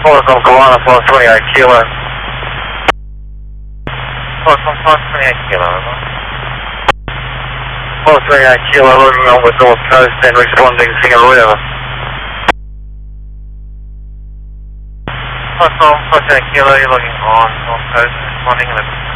Welcome, Kalana, 428 Kilo. Welcome, 428 Kilo. 428 Kilo, loading on with North Coast and responding Singapore River. Welcome, 428 Kilo, you're logging on North Coast and responding